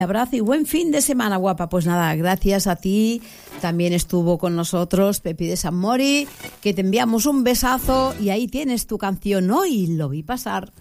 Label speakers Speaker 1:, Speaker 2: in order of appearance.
Speaker 1: Abrazo y buen fin de semana, guapa. Pues nada, gracias a ti. También estuvo con nosotros Pepi de San Mori, que te enviamos un besazo y ahí tienes tu canción. Hoy lo vi pasar.